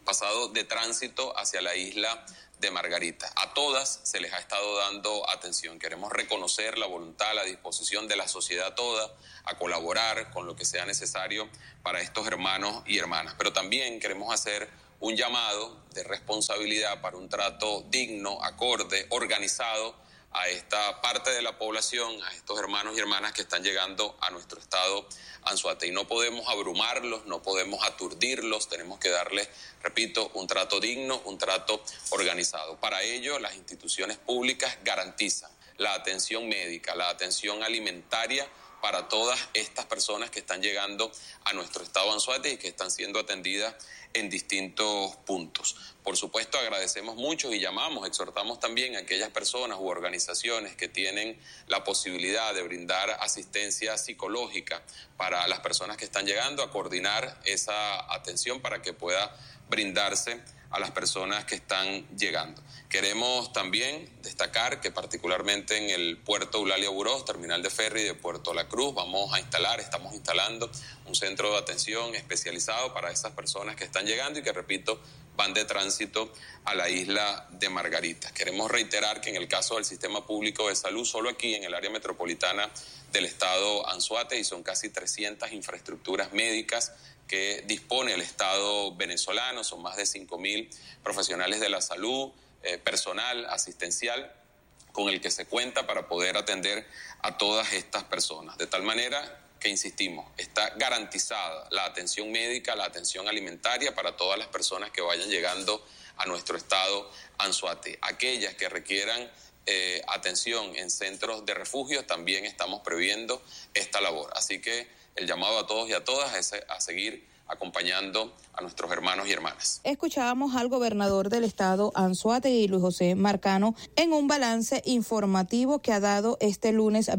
pasado de tránsito hacia la isla de Margarita. A todas se les ha estado dando atención. Queremos reconocer la voluntad, la disposición de la sociedad toda a colaborar con lo que sea necesario para estos hermanos y hermanas. Pero también queremos hacer un llamado de responsabilidad para un trato digno, acorde, organizado a esta parte de la población, a estos hermanos y hermanas que están llegando a nuestro estado Anzoátegui. Y no podemos abrumarlos, no podemos aturdirlos, tenemos que darles, repito, un trato digno, un trato organizado. Para ello, las instituciones públicas garantizan la atención médica, la atención alimentaria para todas estas personas que están llegando a nuestro estado Anzoátegui y que están siendo atendidas en distintos puntos. Por supuesto, agradecemos mucho y llamamos, exhortamos también a aquellas personas u organizaciones que tienen la posibilidad de brindar asistencia psicológica para las personas que están llegando, a coordinar esa atención para que pueda brindarse a las personas que están llegando. Queremos también destacar que particularmente en el puerto Eulalia Burós, terminal de ferry de Puerto La Cruz, estamos instalando un centro de atención especializado para esas personas que están llegando y que, repito, van de tránsito a la isla de Margarita. Queremos reiterar que en el caso del sistema público de salud, solo aquí en el área metropolitana del estado Anzoátegui son casi 300 infraestructuras médicas que dispone el Estado venezolano. Son más de 5.000 profesionales de la salud, personal asistencial con el que se cuenta para poder atender a todas estas personas. De tal manera que, insistimos, está garantizada la atención médica, la atención alimentaria para todas las personas que vayan llegando a nuestro estado Anzoátegui. Aquellas que requieran atención en centros de refugio, también estamos previendo esta labor. Así que el llamado a todos y a todas es a seguir acompañando a nuestros hermanos y hermanas. Escuchábamos al gobernador del estado Anzoátegui, Luis José Marcano, en un balance informativo que ha dado este lunes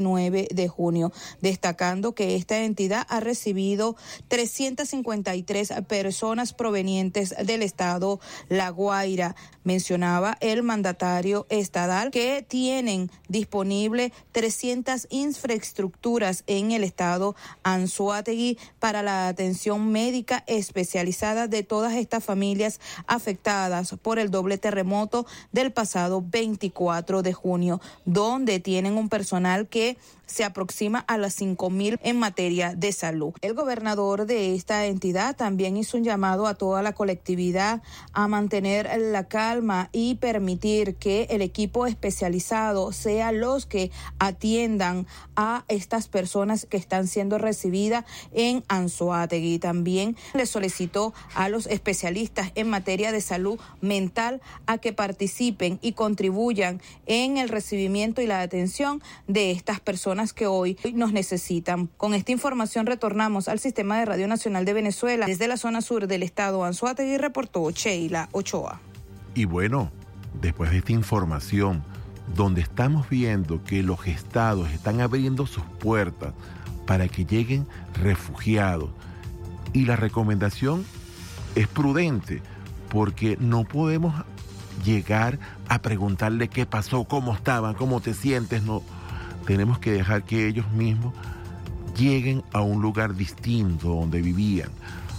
29 de junio, destacando que esta entidad ha recibido 353 personas provenientes del estado La Guaira. Mencionaba el mandatario estadal que tienen disponible 300 infraestructuras en el estado Anzoátegui para la atención médica especializada de todas estas familias afectadas por el doble terremoto del pasado 24 de junio, donde tienen un personal que se aproxima a las 5.000 en materia de salud. El gobernador de esta entidad también hizo un llamado a toda la colectividad a mantener la calma y permitir que el equipo especializado sea los que atiendan a estas personas que están siendo recibidas en Anzoátegui. También le solicitó a los especialistas en materia de salud mental a que participen y contribuyan en el recibimiento y la atención de estas personas que hoy nos necesitan. Con esta información retornamos al Sistema de Radio Nacional de Venezuela. Desde la zona sur del estado Anzoátegui reportó Sheila Ochoa. Y bueno, después de esta información, donde estamos viendo que los estados están abriendo sus puertas para que lleguen refugiados, y la recomendación es prudente, porque no podemos llegar a preguntarle qué pasó, cómo estaban, cómo te sientes, no. Tenemos que dejar que ellos mismos lleguen a un lugar distinto donde vivían,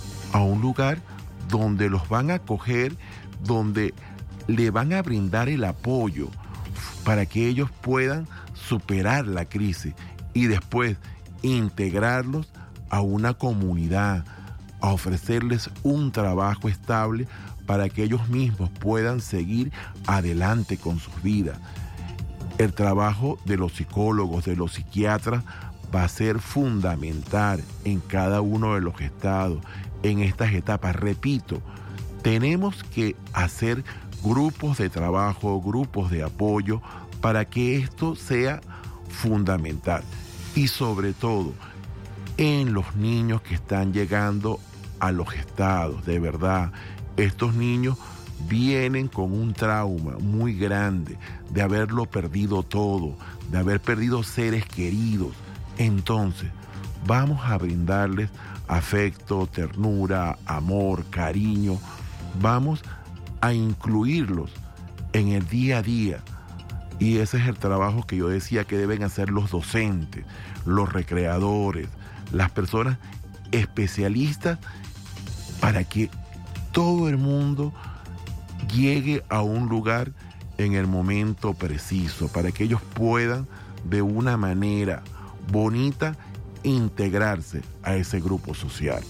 a un lugar donde los van a acoger, donde le van a brindar el apoyo para que ellos puedan superar la crisis y después integrarlos a una comunidad, a ofrecerles un trabajo estable para que ellos mismos puedan seguir adelante con sus vidas. El trabajo de los psicólogos, de los psiquiatras, va a ser fundamental en cada uno de los estados, en estas etapas. Repito, tenemos que hacer grupos de trabajo, grupos de apoyo, para que esto sea fundamental. Y sobre todo, en los niños que están llegando a los estados, de verdad, estos niños vienen con un trauma muy grande de haberlo perdido todo, de haber perdido seres queridos. Entonces, vamos a brindarles afecto, ternura, amor, cariño. Vamos a incluirlos en el día a día. Y ese es el trabajo que yo decía que deben hacer los docentes, los recreadores, las personas especialistas, para que todo el mundo llegue a un lugar en el momento preciso, para que ellos puedan de una manera bonita integrarse a ese grupo social.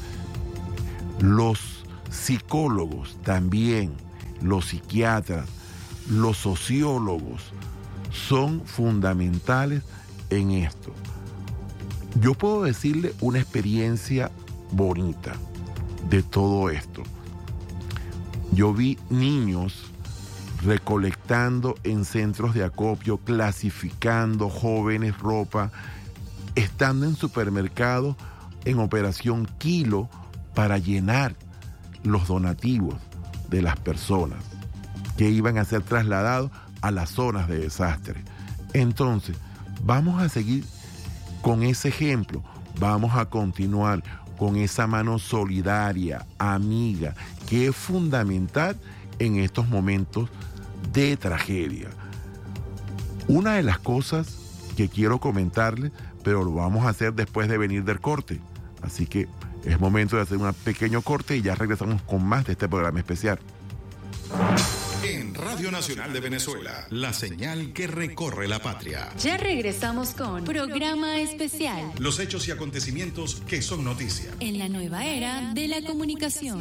Los psicólogos también, los psiquiatras, los sociólogos son fundamentales en esto. Yo puedo decirle una experiencia bonita de todo esto. Yo vi niños recolectando en centros de acopio, clasificando jóvenes ropa, estando en supermercados en operación Kilo para llenar los donativos de las personas que iban a ser trasladados a las zonas de desastre. Entonces, vamos a seguir con ese ejemplo, vamos a continuar con esa mano solidaria, amiga, que es fundamental en estos momentos de tragedia. Una de las cosas que quiero comentarles, pero lo vamos a hacer después de venir del corte, así que es momento de hacer un pequeño corte y ya regresamos con más de este programa especial. En Radio Nacional de Venezuela, la señal que recorre la patria. Ya regresamos con Programa Especial. Los hechos y acontecimientos que son noticia. En la nueva era de la comunicación.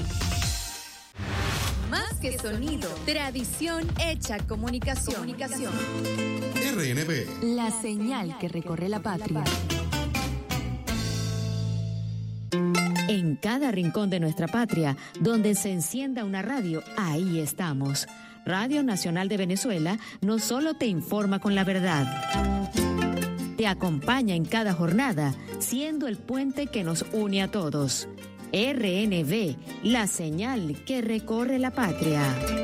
Más que sonido, tradición hecha comunicación. RNB. La señal que recorre la patria. En cada rincón de nuestra patria, donde se encienda una radio, ahí estamos. Radio Nacional de Venezuela no solo te informa con la verdad, te acompaña en cada jornada, siendo el puente que nos une a todos. RNB, la señal que recorre la patria.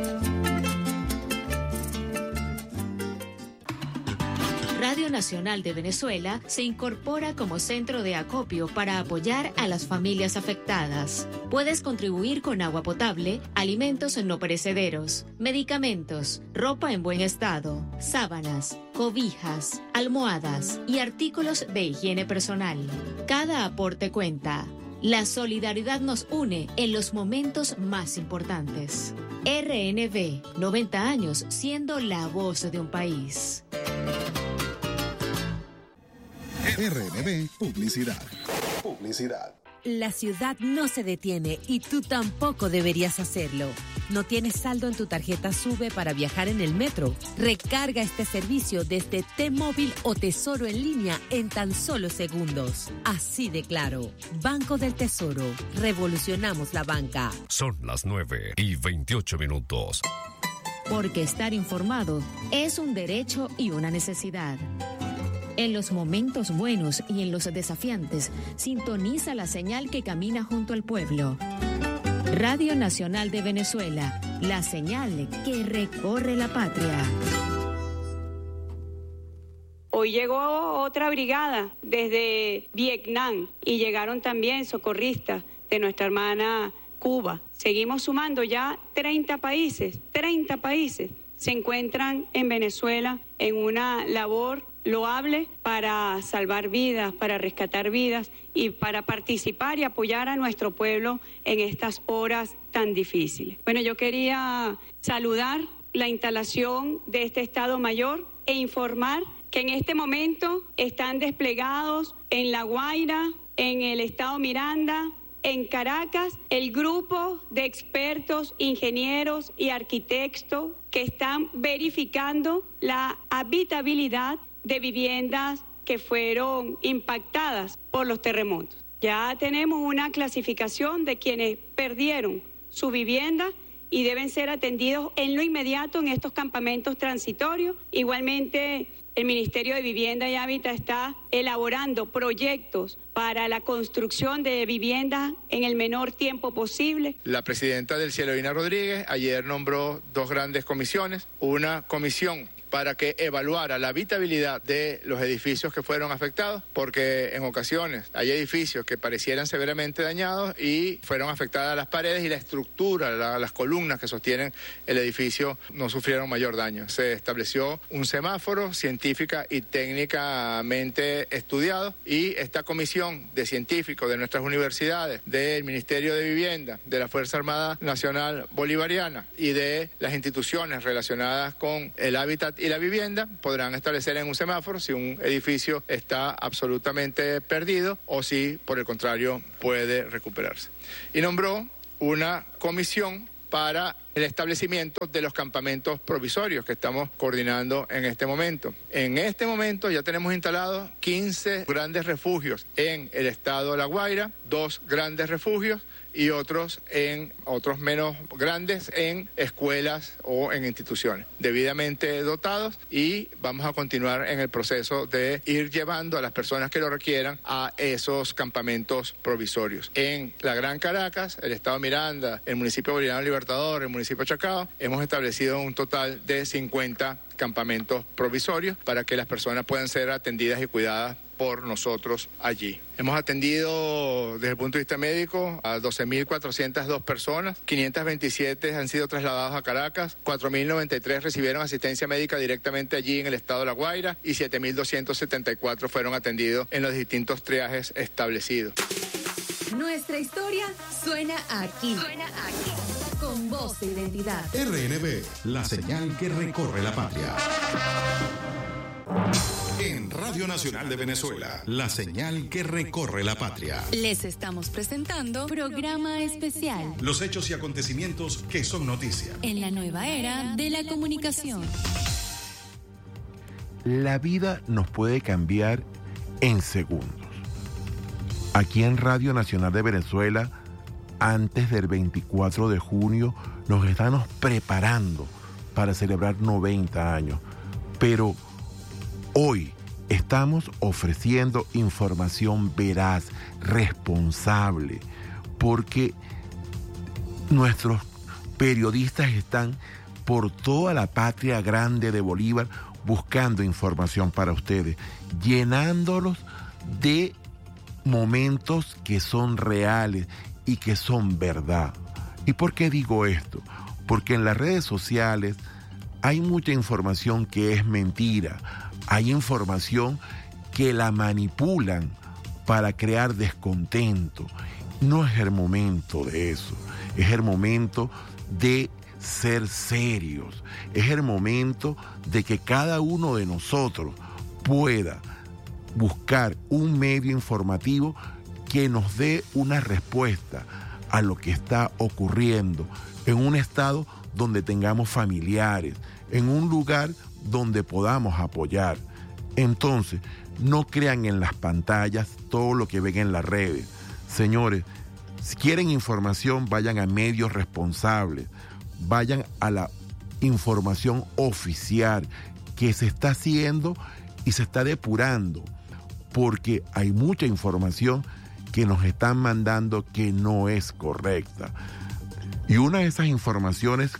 Radio Nacional de Venezuela se incorpora como centro de acopio para apoyar a las familias afectadas. Puedes contribuir con agua potable, alimentos no perecederos, medicamentos, ropa en buen estado, sábanas, cobijas, almohadas y artículos de higiene personal. Cada aporte cuenta. La solidaridad nos une en los momentos más importantes. RNB, 90 años siendo la voz de un país. RNB Publicidad. La ciudad no se detiene y tú tampoco deberías hacerlo. ¿No tienes saldo en tu tarjeta SUBE para viajar en el metro? Recarga este servicio desde T-Móvil o Tesoro en línea en tan solo segundos. Así de claro. Banco del Tesoro. Revolucionamos la banca. Son las 9:28. Porque estar informado es un derecho y una necesidad. En los momentos buenos y en los desafiantes, sintoniza la señal que camina junto al pueblo. Radio Nacional de Venezuela, la señal que recorre la patria. Hoy llegó otra brigada desde Vietnam y llegaron también socorristas de nuestra hermana Cuba. Seguimos sumando ya 30 países se encuentran en Venezuela en una labor loable para salvar vidas, para rescatar vidas y para participar y apoyar a nuestro pueblo en estas horas tan difíciles. Bueno, yo quería saludar la instalación de este Estado Mayor e informar que en este momento están desplegados en La Guaira, en el Estado Miranda, en Caracas, el grupo de expertos, ingenieros y arquitectos que están verificando la habitabilidad de viviendas que fueron impactadas por los terremotos. Ya tenemos una clasificación de quienes perdieron su vivienda y deben ser atendidos en lo inmediato en estos campamentos transitorios. Igualmente, el Ministerio de Vivienda y Hábitat está elaborando proyectos para la construcción de viviendas en el menor tiempo posible. La presidenta del Cielo, Ina Rodríguez, ayer nombró 2 grandes comisiones. Una comisión para que evaluara la habitabilidad de los edificios que fueron afectados, porque en ocasiones hay edificios que parecieran severamente dañados y fueron afectadas las paredes y la estructura, las columnas que sostienen el edificio no sufrieron mayor daño. Se estableció un semáforo científico científica y técnicamente estudiados, y esta comisión de científicos de nuestras universidades, del Ministerio de Vivienda, de la Fuerza Armada Nacional Bolivariana y de las instituciones relacionadas con el hábitat y la vivienda podrán establecer en un semáforo si un edificio está absolutamente perdido o si, por el contrario, puede recuperarse. Y nombró una comisión para el establecimiento de los campamentos provisorios que estamos coordinando en este momento. En este momento ya tenemos instalados 15 grandes refugios en el estado de La Guaira, 2 grandes refugios y otros menos grandes en escuelas o en instituciones debidamente dotados, y vamos a continuar en el proceso de ir llevando a las personas que lo requieran a esos campamentos provisorios. En la Gran Caracas, el estado Miranda, el municipio Bolivariano Libertador, el municipio Chacao, hemos establecido un total de 50 campamentos provisorios para que las personas puedan ser atendidas y cuidadas por nosotros allí. Hemos atendido desde el punto de vista médico a 12.402 personas, 527 han sido trasladados a Caracas, 4.093 recibieron asistencia médica directamente allí en el estado de La Guaira y 7.274 fueron atendidos en los distintos triajes establecidos. Nuestra historia suena aquí. Con voz e identidad. RNB, la señal que recorre la patria. En Radio Nacional de Venezuela, la señal que recorre la patria. Les estamos presentando programa especial. Los hechos y acontecimientos que son noticia. En la nueva era de la comunicación. La vida nos puede cambiar en segundos. Aquí en Radio Nacional de Venezuela, antes del 24 de junio, nos estamos preparando para celebrar 90 años. Pero hoy estamos ofreciendo información veraz, responsable, porque nuestros periodistas están por toda la patria grande de Bolívar buscando información para ustedes, llenándolos de momentos que son reales y que son verdad. ¿Y por qué digo esto? Porque en las redes sociales hay mucha información que es mentira, hay información que la manipulan para crear descontento. No es el momento de eso, es el momento de ser serios, es el momento de que cada uno de nosotros pueda buscar un medio informativo que nos dé una respuesta a lo que está ocurriendo en un estado donde tengamos familiares, en un lugar donde podamos apoyar. Entonces, no crean en las pantallas todo lo que ven en las redes. Señores, si quieren información, vayan a medios responsables, vayan a la información oficial que se está haciendo y se está depurando, porque hay mucha información que nos están mandando que no es correcta. Y una de esas informaciones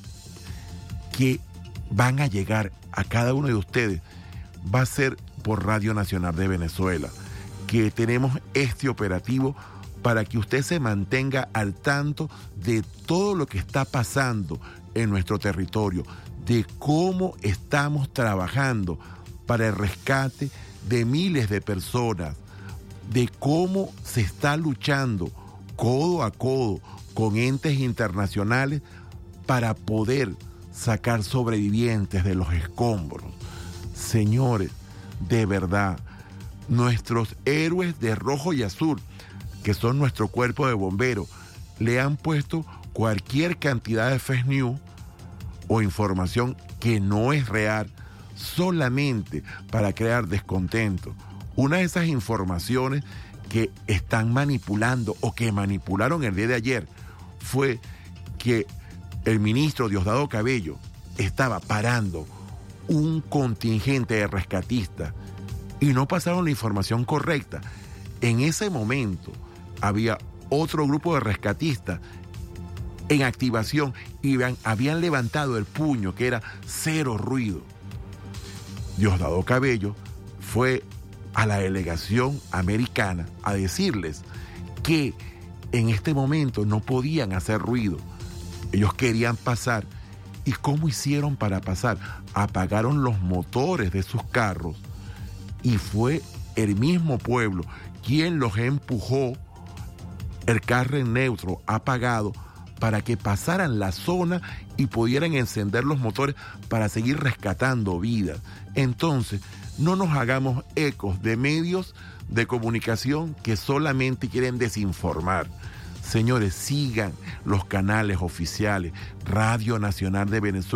que van a llegar a cada uno de ustedes va a ser por Radio Nacional de Venezuela, que tenemos este operativo para que usted se mantenga al tanto de todo lo que está pasando en nuestro territorio, de cómo estamos trabajando para el rescate de miles de personas, de cómo se está luchando codo a codo con entes internacionales para poder sacar sobrevivientes de los escombros. Señores, de verdad, nuestros héroes de rojo y azul, que son nuestro cuerpo de bomberos, le han puesto cualquier cantidad de fake news o información que no es real solamente para crear descontento. Una de esas informaciones que están manipulando o que manipularon el día de ayer fue que el ministro Diosdado Cabello estaba parando un contingente de rescatistas y no pasaron la información correcta. En ese momento había otro grupo de rescatistas en activación y habían levantado el puño que era cero ruido. Diosdado Cabello fue a la delegación americana a decirles que en este momento no podían hacer ruido. Ellos querían pasar ¿Y cómo hicieron para pasar? Apagaron los motores de sus carros y fue el mismo pueblo quien los empujó, el carro en neutro apagado, para que pasaran la zona y pudieran encender los motores para seguir rescatando vidas. Entonces, no nos hagamos ecos de medios de comunicación que solamente quieren desinformar. Señores, sigan los canales oficiales, Radio Nacional de Venezuela.